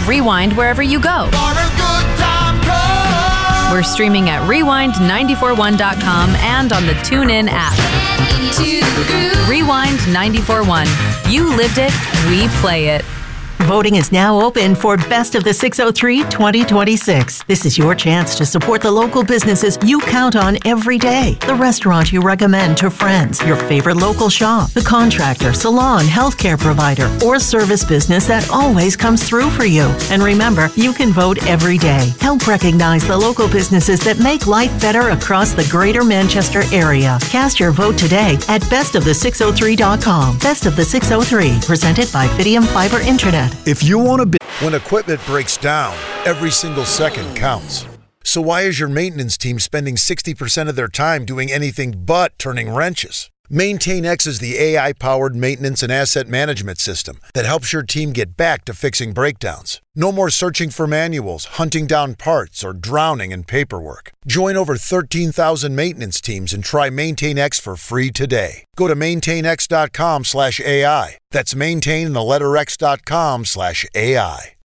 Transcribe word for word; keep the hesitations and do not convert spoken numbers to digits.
Rewind wherever you go. We're streaming at rewind nine four one dot com and on the TuneIn app. Rewind nine four one. You lived it, we play it. Voting is now open for Best of the six oh three twenty twenty-six. This is your chance to support the local businesses you count on every day. The restaurant you recommend to friends, your favorite local shop, the contractor, salon, healthcare provider, or service business that always comes through for you. And remember, you can vote every day. Help recognize the local businesses that make life better across the greater Manchester area. Cast your vote today at best of the six oh three dot com. Best of the six oh three, presented by Fidium Fiber Internet. If you want to be... When equipment breaks down, every single second counts. So why is your maintenance team spending sixty percent of their time doing anything but turning wrenches? MaintainX is the A I-powered maintenance and asset management system that helps your team get back to fixing breakdowns. No more searching for manuals, hunting down parts, or drowning in paperwork. Join over thirteen thousand maintenance teams and try MaintainX for free today. Go to maintainx dot com slash A I. That's maintain and the letter X dot com slash A I.